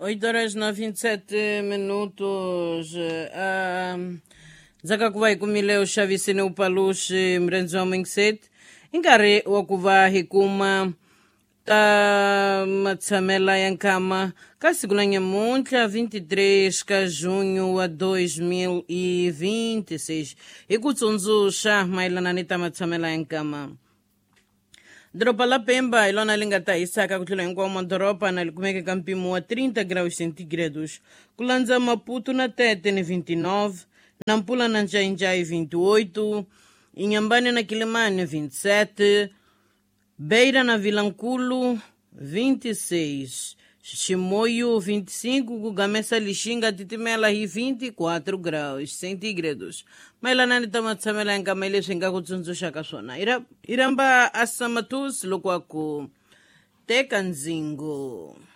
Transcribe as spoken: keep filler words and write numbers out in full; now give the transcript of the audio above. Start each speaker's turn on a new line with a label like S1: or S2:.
S1: oito horas na vinte e sete minutos. Uh, Zakakuvai kumileo shavisi ne upalushi mrenzi wa mwingseti. Ingari wakuva hikuma ta matsamela yankama kasikulanya muntla vinte e três de junho a dois mil e vinte e seis. Ikutsunzusha mailana nita matsamela yankama. Dropa la Pemba, ilona lingata isaka kutula nkoma dropa na likumeke kampimu a trinta graus centígrados. Kulanza Maputo na Tete ne vinte e nove, Nampula na Njainjai vinte e oito, Inhambane na Quilimane vinte e sete, Beira na Vilanculo vinte e seis, Chimoio vinte e cinco, Gugamessa Lixinga Titimela hi vinte e quatro graus centígrados. Mailanani tamatsamela nkamele shinga kutsunzusha kasona. Ira, iramba asamatus lokwaku Tekanzingo.